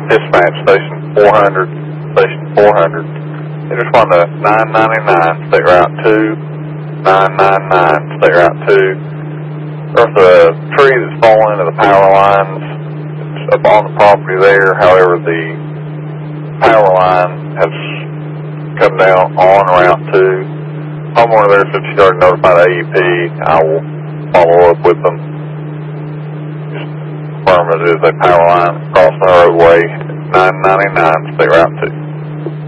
Dispatch, station 400, station 400. They just want a 999, state route 2, 999, state route 2. There's a tree that's fallen into the power lines. It's up on the property there. However, the power line has come down on Route 2. Homeowner there said she's already notified AEP. I will follow up with them. Just confirm it is a power line crossing the roadway, 999, state route 2.